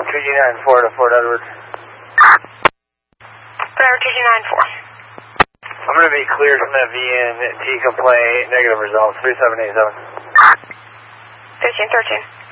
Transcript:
2G94 to Fort Edward. Driver 2G94. I'm going to be cleared from that VNT complaint, negative results, 3787. 1313.